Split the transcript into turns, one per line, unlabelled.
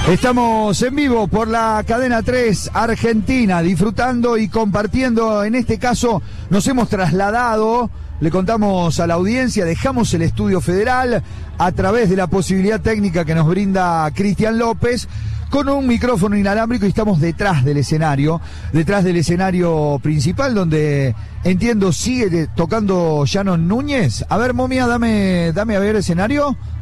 Estamos en vivo por la cadena 3 Argentina, disfrutando y compartiendo. En este caso nos hemos trasladado, le contamos a la audiencia, dejamos el estudio federal a través de la posibilidad técnica que nos brinda Cristian López, con un micrófono inalámbrico, y estamos detrás del escenario principal, donde entiendo sigue tocando Shannon Núñez. A ver, momia, dame a ver el escenario.